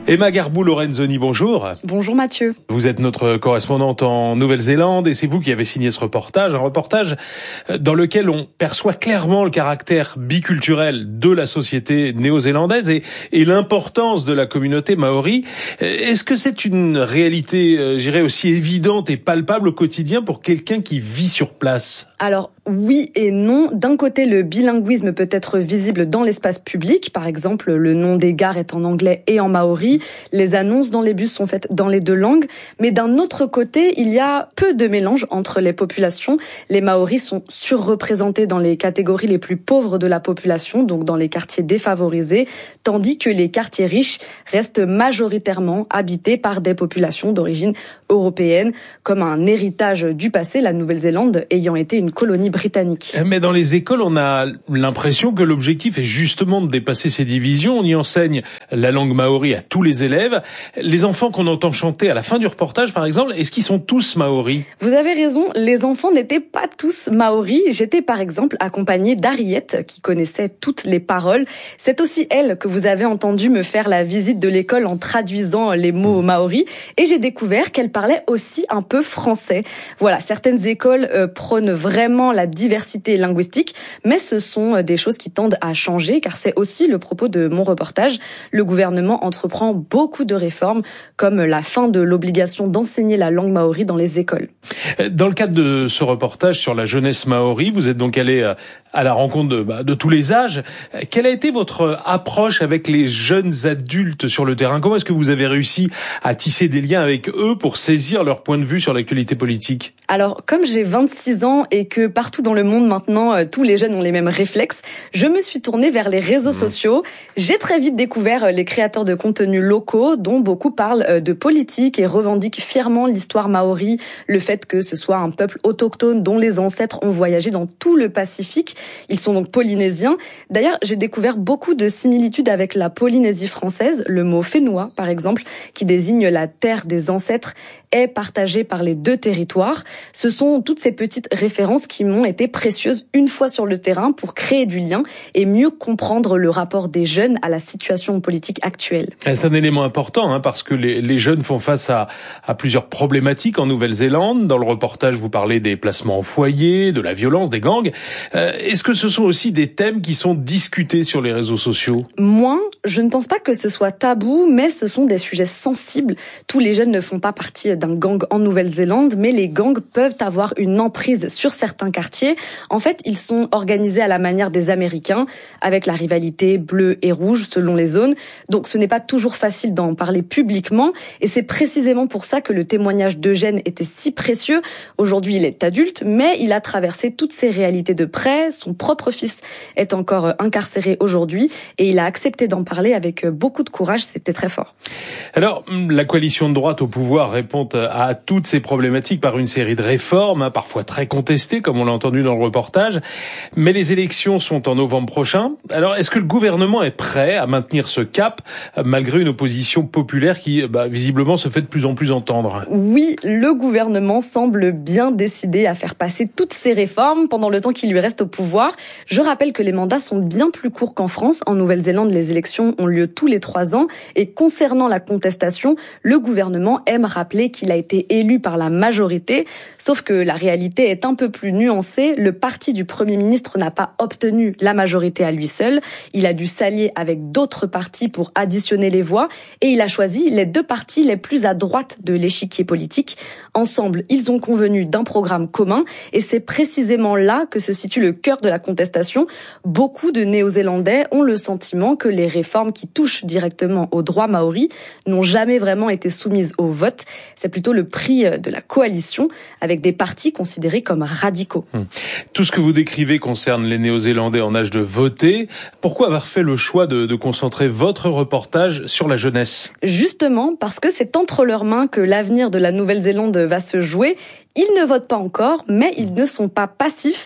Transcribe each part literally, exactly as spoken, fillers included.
Emma Garbou-Lorenzoni, bonjour. Bonjour Mathieu. Vous êtes notre correspondante en Nouvelle-Zélande et c'est vous qui avez signé ce reportage, un reportage dans lequel on perçoit clairement le caractère biculturel de la société néo-zélandaise et, et l'importance de la communauté maori. Est-ce que c'est une réalité, je dirais, aussi évidente et palpable au quotidien pour quelqu'un qui vit sur place ? Alors, oui et non. D'un côté, le bilinguisme peut être visible dans l'espace public. Par exemple, le nom des gares est en anglais et en maori. Les annonces dans les bus sont faites dans les deux langues. Mais d'un autre côté, il y a peu de mélange entre les populations. Les maoris sont surreprésentés dans les catégories les plus pauvres de la population, donc dans les quartiers défavorisés, tandis que les quartiers riches restent majoritairement habités par des populations d'origine européenne, comme un héritage du passé, la Nouvelle-Zélande ayant été une colonie britannique. Mais dans les écoles, on a l'impression que l'objectif est justement de dépasser ces divisions. On y enseigne la langue maori à tous les élèves. Les enfants qu'on entend chanter à la fin du reportage, par exemple, est-ce qu'ils sont tous maoris ? Vous avez raison, les enfants n'étaient pas tous maoris. J'étais par exemple accompagnée d'Ariette, qui connaissait toutes les paroles. C'est aussi elle que vous avez entendu me faire la visite de l'école en traduisant les mots maoris. Et j'ai découvert qu'elle parlait aussi un peu français. Voilà, certaines écoles euh, prônent vraiment la diversité linguistique, mais ce sont des choses qui tendent à changer, car c'est aussi le propos de mon reportage. Le gouvernement entreprend beaucoup de réformes, comme la fin de l'obligation d'enseigner la langue maori dans les écoles. Dans le cadre de ce reportage sur la jeunesse maori, vous êtes donc allé à la rencontre de, bah, de tous les âges. Quelle a été votre approche avec les jeunes adultes sur le terrain ? Comment est-ce que vous avez réussi à tisser des liens avec eux pour saisir leur point de vue sur l'actualité politique ? Alors, comme j'ai vingt-six ans et que partout dans le monde maintenant, euh, tous les jeunes ont les mêmes réflexes, je me suis tournée vers les réseaux mmh. sociaux. J'ai très vite découvert les créateurs de contenus locaux, dont beaucoup parlent de politique et revendiquent fièrement l'histoire maori, le fait que ce soit un peuple autochtone dont les ancêtres ont voyagé dans tout le Pacifique. Ils sont donc polynésiens. D'ailleurs, j'ai découvert beaucoup de similitudes avec la Polynésie française. Le mot Fénois, par exemple, qui désigne la terre des ancêtres, est partagé par les deux territoires. Ce sont toutes ces petites références qui m'ont été précieuses une fois sur le terrain pour créer du lien et mieux comprendre le rapport des jeunes à la situation politique actuelle. C'est un élément important hein, parce que les, les jeunes font face à, à plusieurs problématiques en Nouvelle-Zélande. Dans le reportage, vous parlez des placements en foyer, de la violence, des gangs. Euh, est-ce que ce sont aussi des thèmes qui sont discutés sur les réseaux sociaux ? Moins, je ne pense pas que ce soit tabou, mais ce sont des sujets sensibles. Tous les jeunes ne font pas partie d'un gang en Nouvelle-Zélande, mais les gangs peuvent avoir une emprise sur certains quartiers. En fait, ils sont organisés à la manière des Américains, avec la rivalité bleue et rouge selon les zones. Donc ce n'est pas toujours facile d'en parler publiquement, et c'est précisément pour ça que le témoignage d'Eugène était si précieux. Aujourd'hui, il est adulte, mais il a traversé toutes ces réalités de près. Son propre fils est encore incarcéré aujourd'hui, et il a accepté d'en parler avec beaucoup de courage. C'était très fort. Alors, la coalition de droite au pouvoir répond à toutes ces problématiques par une série de réformes, hein, parfois très contestées, comme on l'a entendu dans le reportage. Mais les élections sont en novembre prochain. Alors, est-ce que le gouvernement est prêt à maintenir ce cap, malgré une opposition populaire qui, bah, visiblement, se fait de plus en plus entendre ? Oui, le gouvernement semble bien décidé à faire passer toutes ces réformes pendant le temps qui lui reste au pouvoir. Je rappelle que les mandats sont bien plus courts qu'en France. En Nouvelle-Zélande, les élections ont lieu tous les trois ans. Et concernant la contestation, le gouvernement aime rappeler qu'il a été élu par la majorité. Sauf que la réalité est un peu plus nuancée. Le parti du Premier ministre n'a pas obtenu la majorité à lui seul. Il a dû s'allier avec d'autres partis pour additionner les voix. Et il a choisi les deux partis les plus à droite de l'échiquier politique. Ensemble, ils ont convenu d'un programme commun. Et c'est précisément là que se situe le cœur de la contestation. Beaucoup de Néo-Zélandais ont le sentiment que les réformes qui touchent directement aux droits maoris n'ont jamais vraiment été soumises au vote. C'est plutôt le prix de la coalition, avec des partis considérés comme radicaux. Hum. Tout ce que vous décrivez concerne les Néo-Zélandais en âge de voter. Pourquoi avoir fait le choix de, de concentrer votre reportage sur la jeunesse ? Justement, parce que c'est entre leurs mains que l'avenir de la Nouvelle-Zélande va se jouer. Ils ne votent pas encore, mais ils ne sont pas passifs.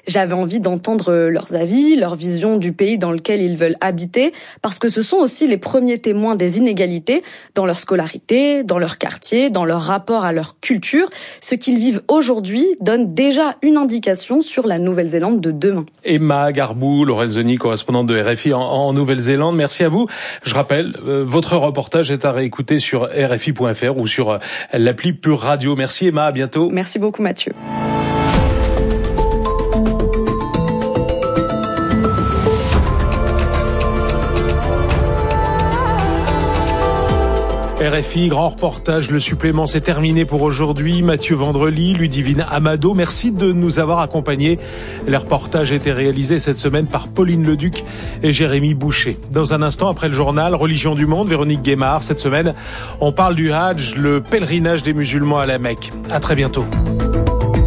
J'avais envie d'entendre leurs avis, leur vision du pays dans lequel ils veulent habiter, parce que ce sont aussi les premiers témoins des inégalités dans leur scolarité, dans leur quartier, dans leur rapport à leur culture. Ce qu'ils vivent aujourd'hui donne déjà une indication sur la Nouvelle-Zélande de demain. Emma Garbou, Lorenzoni, correspondante de R F I en, en Nouvelle-Zélande, merci à vous. Je rappelle, euh, votre reportage est à réécouter sur R F I point F R ou sur euh, l'appli Pure Radio. Merci Emma, à bientôt. Merci beaucoup Mathieu. R F I, grand reportage, le supplément c'est terminé pour aujourd'hui. Mathieu Vendrely, Ludivine Amado, merci de nous avoir accompagnés. Le reportage a été réalisé cette semaine par Pauline Leduc et Jérémy Boucher. Dans un instant, après le journal Religion du Monde, Véronique Guémard. Cette semaine, on parle du Hajj, le pèlerinage des musulmans à la Mecque. À très bientôt.